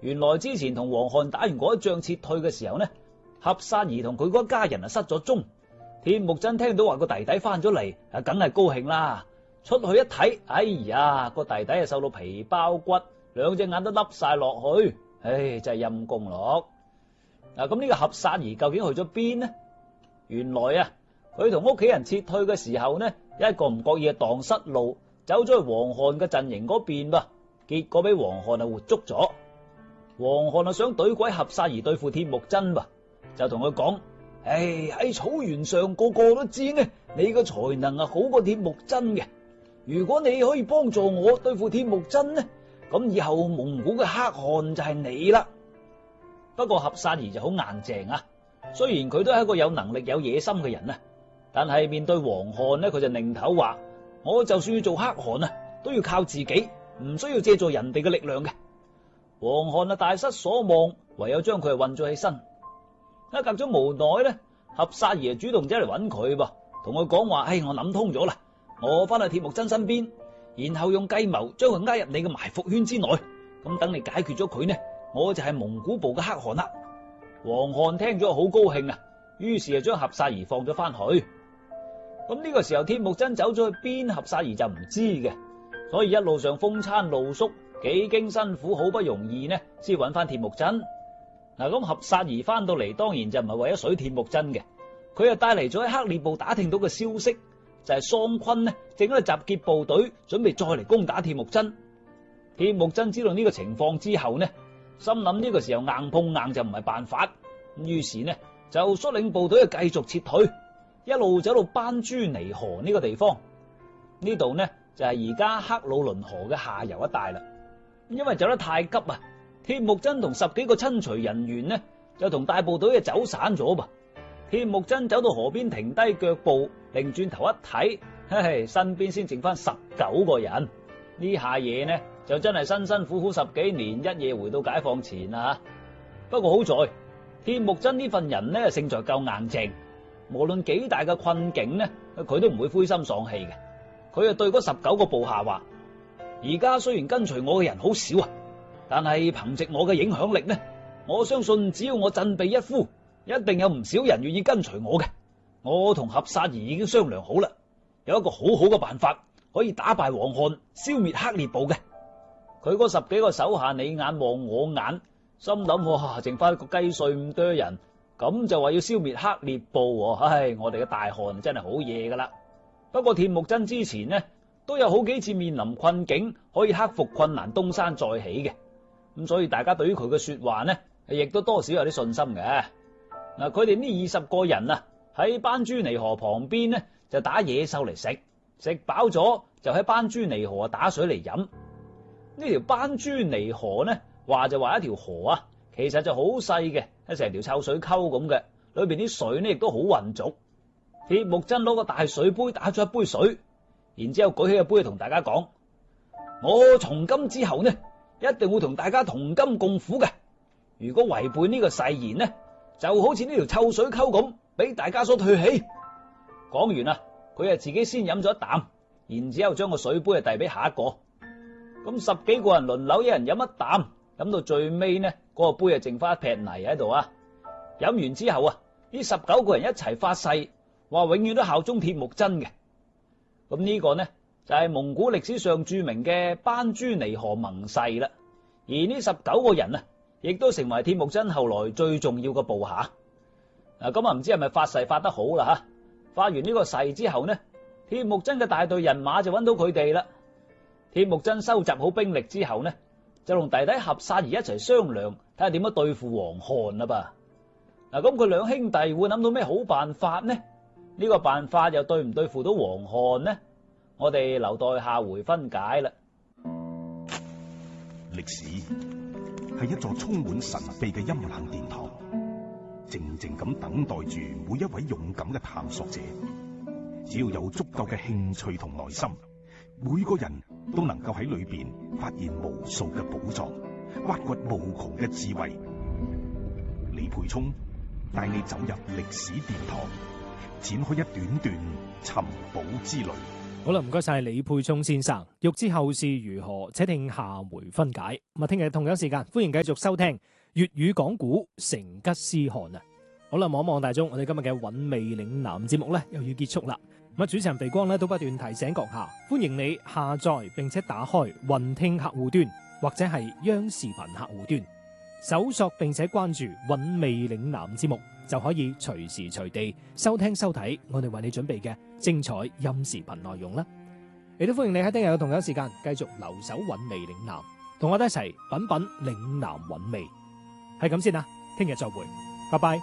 原來之前同黃漢打完嗰一仗撤退嘅時候呢，合薩兒同佢嗰家人失咗蹤。鐵木真聽到話個弟弟翻咗嚟，梗係高興啦。出去一睇，哎呀，個弟弟瘦到皮包骨，兩隻眼都凹晒落去，唉，真係陰公咯。咁呢個合薩兒究竟去咗邊呢？原來佢同屋企人撤退嘅時候呢，一個唔覺意蕩失路，走咗去黃漢嘅陣營嗰邊噃，結果俾黃漢活捉咗。黃漢想懟鬼合薩兒對付鐵木真噃，就同佢講：喺草原上個個都知呢，你嘅才能好過鐵木真嘅。如果你可以幫助我對付鐵木真呢，咁以後蒙古嘅黑汗就係你啦。不過合薩兒就好硬淨啊，雖然佢都係一個有能力有野心嘅人，但係面對黃漢呢，佢就擰頭話：我就算要做黑汗都要靠自己，唔需要借助人哋嘅力量嘅。黃漢大失所望，唯有將佢運咗起身。隔咗無耐呢，合薩兒主動走嚟揾佢噃，同佢講話：我諗通咗啦，我翻去鐵木真身邊，然後用計謀將佢呃入你嘅埋伏圈之內，咁等你解決咗佢呢，我就係蒙古部嘅黑汗啦。黃漢聽咗好高興，於是就將合薩兒放咗翻去。咁呢個時候鐵木真走咗去邊，合薩兒就唔知嘅，所以一路上風餐露宿，幾經辛苦，好不容易呢先揾翻鐵木真。咁合薩兒翻到嚟，當然就唔係為咗水鐵木真嘅，佢又帶嚟咗喺黑烈部打聽到嘅消息，就係桑昆呢正喺度集結部隊，準備再嚟攻打鐵木真。鐵木真知道呢個情況之後呢，心諗呢個時候硬碰硬就唔係辦法，於是呢就率領部隊繼續撤退，一路走到班朱尼河呢個地方。呢度呢就係而家克魯倫河嘅下游一帶啦。因為走得太急鐵木真同10幾個親隨人員呢就同大部隊走散咗噃。鐵木真走到河邊停低腳步，擰轉頭一睇，身邊先剩翻19個人。呢下嘢呢就真係辛辛苦苦10幾年，一夜回到解放前啦。不過好在鐵木真呢份人呢勝在夠硬淨，無論幾大嘅困境呢，佢都唔會灰心喪氣嘅。佢就對嗰19個部下話：而家雖然跟隨我嘅人好少但係憑藉我嘅影響力呢，我相信只要我振臂一呼，一定有唔少人願意跟隨我嘅。我同合薩兒已經商量好啦，有一個好好嘅辦法可以打敗黃漢，消滅黑烈部嘅。佢嗰10幾個手下你眼望我眼，心諗：哇，剩翻個雞碎咁多人，咁就話要消滅黑烈部，我哋嘅大汗真係好嘢噶啦。不過鐵木真之前呢都有好幾次面臨困境，可以克服困難東山再起嘅，咁所以大家對於佢嘅說話呢亦都多少有啲信心嘅。佢哋呢20個人喺班朱尼河旁邊呢就打野獸嚟食，食飽咗就喺班朱尼河打水嚟飲。呢條班朱尼河呢話就話一條河其實就好細嘅，成條臭水溝咁嘅，裏邊啲水呢亦都好渾濁。鐵木真攞個大水杯打咗一杯水，然之後舉起個杯同大家講：我從今之後呢一定會同大家同甘共苦嘅，如果違背呢個誓言呢，就好似呢條臭水溝咁，俾大家所唾棄。講完佢自己先飲咗一啖，然之後將個水杯遞俾下一個。咁10幾個人輪流一人飲一啖，飲到最尾呢，嗰個杯剩翻一撇泥喺度飲完之後呢19個人一齊發誓，話永遠都效忠鐵木真嘅。咁呢個呢就係蒙古歷史上著名嘅班朱尼河盟誓啦。而呢19個人亦都成為鐵木真後來最重要嘅部下。咁唔知係咪發誓發得好啦？發完呢個誓之後呢，鐵木真嘅大隊人馬就揾到佢哋啦。鐵木真收集好兵力之後呢，就同弟弟合薩兒一齊商量，睇下點樣對付黃漢啦噃。咁佢兩兄弟會諗到咩好辦法呢？呢個辦法又對唔對付到黃漢呢？我哋留待下回分解啦。 歷史係一座充滿神秘嘅陰冷殿堂，靜靜咁等待住每一位勇敢嘅探索者。只要有足夠嘅興趣同耐心，每個人都能夠喺裏邊發現無數嘅寶藏，挖掘無窮嘅智慧。李培聰帶你走入歷史殿堂，展開一段段尋寶之旅。 好啦，唔該晒李沛聰先生。欲知後事如何，且聽下回分解。咁啊，聽日同樣時間，歡迎繼續收聽粵語講古成吉思汗啊！好啦，望一望大鐘，我哋今日嘅韻味嶺南節目咧又要結束啦。咁啊，主持人肥光咧都不斷提醒閣下，歡迎你下載並且打開雲聽客戶端或者係央視頻客戶端，搜索並且關注韻味嶺南節目，就可以隨時隨地收聽收睇我哋為你準備嘅精彩音視頻內容啦。亦都歡迎你喺聽日嘅同樣時間繼續留守韻味嶺南，同我哋一齊品品嶺南韻味。係咁先啦，聽日再會，拜拜。